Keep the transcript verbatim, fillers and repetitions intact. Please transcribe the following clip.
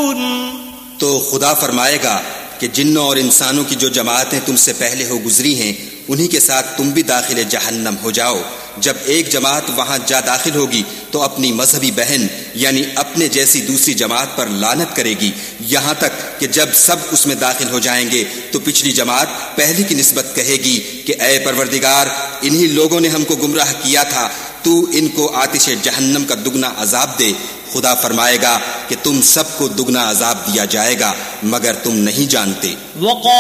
तो खुदा फरमाएगा कि जिन्नों और इंसानों की जो जमातें तुमसे पहले हो गुजरी हैं, उन्हीं के साथ तुम भी दाखिल जहन्नम हो जाओ। जब एक जमात वहां जा दाखिल होगी तो अपनी मजहबी बहन यानी अपने जैसी दूसरी जमात पर लानत करेगी, यहां तक कि जब सब उसमें दाखिल हो जाएंगे तो पिछली जमात पहली की निस्बत कहेगी कि ऐ परवरदिगार, इन्हीं लोगों ने हमको गुमराह किया था, तू इनको आतिश जहन्नम का दुगना अजाब दे। खुदा फरमाएगा कि तुम सबको दुगना अजाब दिया जाएगा मगर तुम नहीं जानते।